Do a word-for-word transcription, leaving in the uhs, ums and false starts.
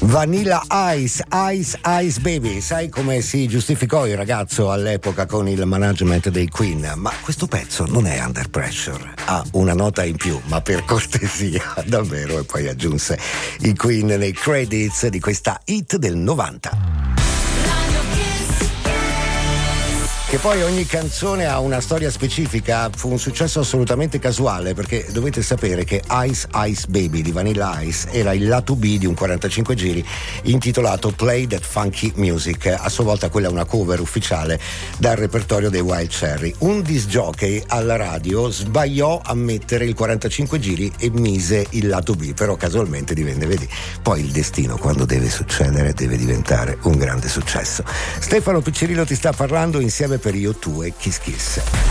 Vanilla Ice, Ice, Ice Baby. Sai come si giustificò il ragazzo all'epoca con il management dei Queen? Ma questo pezzo non è Under Pressure, ha una nota in più, ma per cortesia, davvero. E poi aggiunse i Queen nei credits di questa hit del novanta. Che poi ogni canzone ha una storia specifica. Fu un successo assolutamente casuale, perché dovete sapere che Ice Ice Baby di Vanilla Ice era il lato B di un quarantacinque giri intitolato Play That Funky Music. A sua volta quella è una cover ufficiale dal repertorio dei Wild Cherry. Un disc jockey alla radio sbagliò a mettere il quarantacinque giri e mise il lato B, però casualmente divenne, vedi, poi il destino quando deve succedere deve diventare un grande successo. Stefano Piccirillo ti sta parlando insieme per Io, Tu e Kiss Kiss.